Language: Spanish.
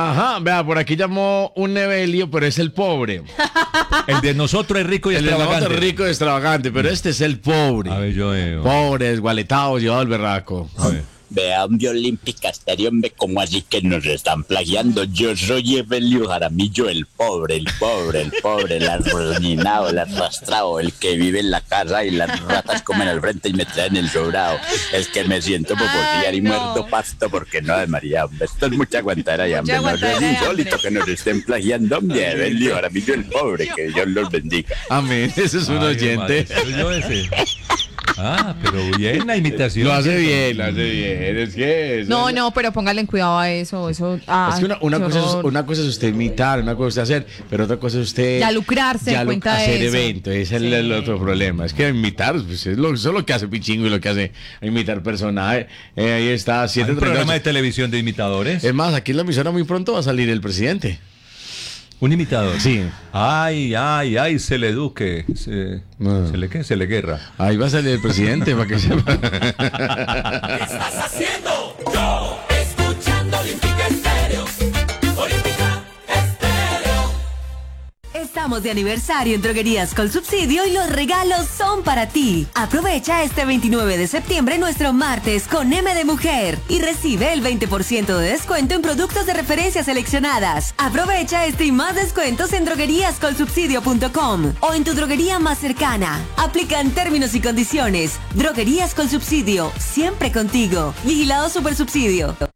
Ajá, vea, por aquí llamó un Evelio, pero es el pobre. El de nosotros es rico y El de nosotros extravagante. es rico y extravagante, pero este es el pobre. A ver, yo veo. Pobre, desgualetado, llevado al berraco. A ver. Vea, un Olímpica Estéreo, hombre, ¿cómo así que nos están plagiando? Yo soy Evelio Jaramillo, el pobre, el arruinado, el arrastrado, el que vive en la casa y las ratas comen al frente y me traen el sobrado, el que me siento popotear y muerto pasto porque no, de María, hombre, esto es mucha aguantera y hambre, no es insólito que nos estén plagiando, hombre, Evelio Jaramillo, el pobre, que Dios los bendiga. Amén, ese es un Ay, oyente. madre, soy yo ese. Ah, pero bien la imitación. Lo hace bien, lo hace bien. Es que eso- No, pero póngale en cuidado a eso. Es que una cosa es usted imitar, una cosa es usted hacer, pero otra cosa es usted Ya lucrarse en cuenta de hacer eso. evento. Ese es el otro problema. Es que imitar, pues eso es lo que hace Pichingo y lo que hace imitar personajes. Ahí está, ¿Hay un 7:38. programa de televisión de imitadores? Es más, aquí en la emisora muy pronto va a salir el presidente. Un imitador. Sí. Ay, se le eduque. ¿Se le qué? Se le guerra. Ahí va a salir el presidente para que sepa. ¿Qué estás haciendo? Yo, escuchando Olímpica Estéreo. Olímpica Estéreo. Estamos de aniversario en Droguerías con Subsidio y los regalos son para ti. Aprovecha este 29 de septiembre nuestro martes con M de Mujer y recibe el 20% de descuento en productos de referencia seleccionadas. Aprovecha este y más descuentos en drogueríascolsubsidio.com o en tu droguería más cercana. Aplican términos y condiciones. Droguerías con Subsidio, siempre contigo. Vigilado Supersubsidio.